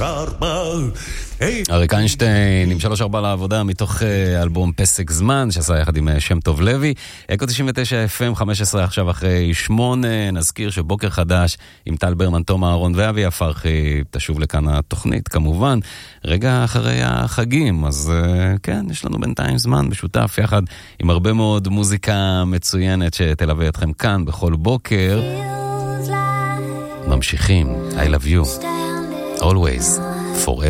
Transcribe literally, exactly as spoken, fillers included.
ארבע. אריק איינשטיין עם שלוש ארבע לעבודה מתוך אלבום פסק זמן שעשה יחד עם שם טוב לוי. אקו תשעים ותשע אף אם חמש עשרה עכשיו אחרי שמונה. נזכיר שבוקר חדש עם טל ברמן, תום אהרון ואבי הפרחי תשוב לכאן התוכנית כמובן רגע אחרי החגים. אז כן, יש לנו בינתיים זמן משותף יחד עם הרבה מאוד מוזיקה מצוינת שתלווה אתכם כאן בכל בוקר. ממשיכים I love you always forever.